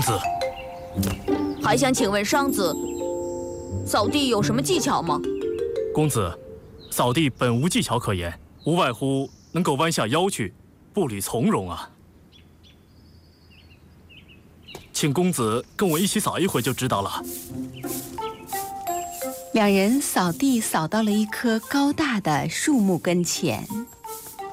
子。 还想请问商子，扫地有什么技巧吗？ 公子，扫地本无技巧可言，无外乎能够弯下腰去，步履从容啊。请公子跟我一起扫一回就知道了。 两人扫地扫到了一棵高大的树木跟前。